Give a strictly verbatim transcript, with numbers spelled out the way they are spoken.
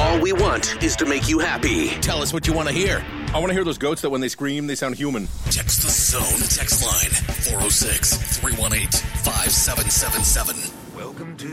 All we want is to make you happy. Tell us what you want to hear. I want to hear those goats that when they scream, they sound human. Text the Zone text line four oh six, three one eight, five seven seven seven. Welcome to